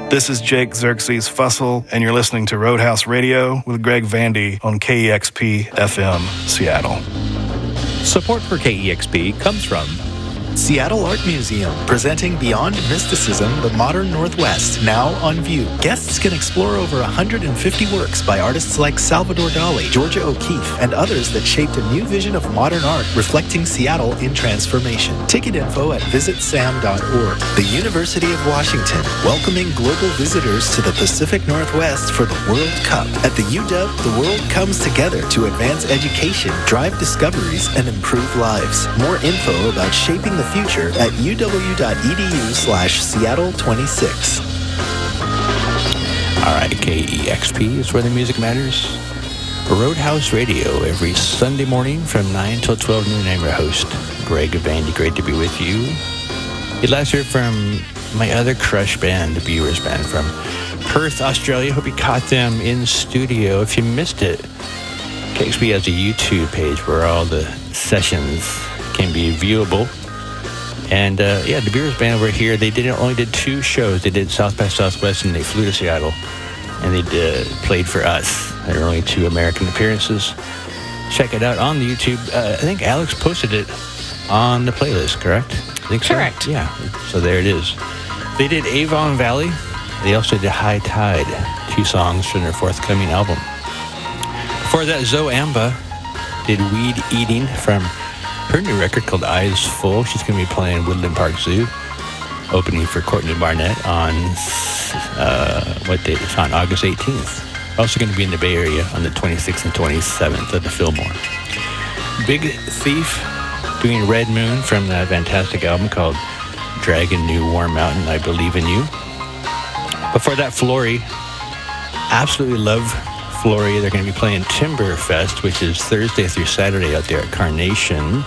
This is Jake Xerxes Fussell, and you're listening to Roadhouse Radio with Greg Vandy on KEXP FM, Seattle. Support for KEXP comes from Seattle Art Museum, presenting Beyond Mysticism, the Modern Northwest, now on view. Guests can explore over 150 works by artists like Salvador Dali, Georgia O'Keeffe, and others that shaped a new vision of modern art reflecting Seattle in transformation. Ticket info at visitsam.org. The University of Washington, welcoming global visitors to the Pacific Northwest for the World Cup. At the UW, the world comes together to advance education, drive discoveries, and improve lives. More info about shaping the future at uw.edu/Seattle26. All right, KEXP is where the music matters. Roadhouse Radio every Sunday morning from 9 till 12 noon. I'm your host, Greg Vandy. Great to be with you. You last heard from my other crush band, the Viewers Band from Perth, Australia. Hope you caught them in studio. If you missed it, KEXP has a YouTube page where all the sessions can be viewable. And the Beers Band over here, they only did 2 shows. They did South by Southwest, and they flew to Seattle, and they played for us. There were only 2 American appearances. Check it out on the YouTube. I think Alex posted it on the playlist, correct? I think so. Correct. Yeah, so there it is. They did Avon Valley. They also did High Tide, 2 songs from their forthcoming album. Before that, Zoe Amba did Weed Eating from her new record called Eyes Full. She's going to be playing Woodland Park Zoo, opening for Courtney Barnett on, what date? It's on August 18th. Also going to be in the Bay Area on the 26th and 27th at the Fillmore. Big Thief doing Red Moon from that fantastic album called Dragon New Warm Mountain, I Believe in You. Before that, Flory. Absolutely love Flory. They're going to be playing Timber Fest, which is Thursday through Saturday out there at Carnation.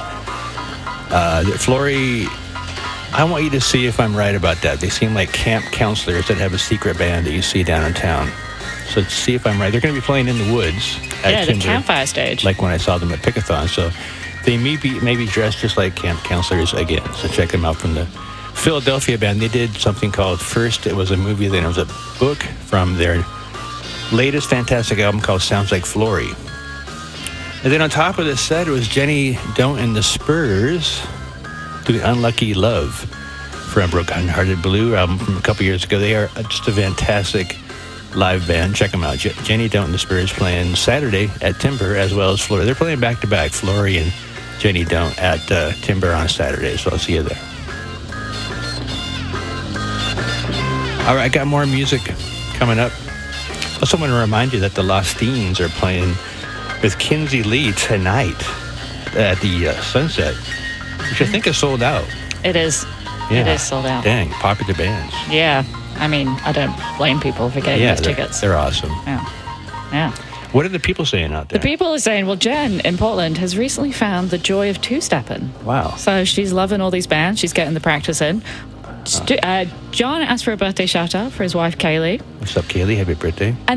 Flory, I want you to see if I'm right about that. They seem like camp counselors that have a secret band that you see down in town. So see if I'm right. They're going to be playing in the woods at Timber, the campfire stage. like when I saw them at Pickathon. So they may be dressed just like camp counselors again. So check them out from the Philadelphia band. They did something called First It Was a Movie, then it was a book from their latest fantastic album called Sounds Like Flory. And then on top of this set, it was Jenny Don't and the Spurs doing Unlucky Love from Broken Hearted Blue album from a couple years ago. They are just a fantastic live band. Check them out. Jenny Don't and the Spurs playing Saturday at Timber as well as Flory. They're playing back-to-back, Flory and Jenny Don't at Timber on Saturday, so I'll see you there. All right, I got more music coming up. I also want to remind you that the Lostines are playing with Kinsey Lee tonight at the Sunset, which I think is sold out. It is. Yeah. It is sold out. Dang, popular bands. Yeah. I mean, I don't blame people for getting those tickets. They're awesome. Yeah. Yeah. What are the people saying out there? The people are saying, well, Jen in Portland has recently found the joy of two-stepping. Wow. So she's loving all these bands. She's getting the practice in. John asked for a birthday shout-out for his wife, Kaylee. What's up, Kaylee? Happy birthday.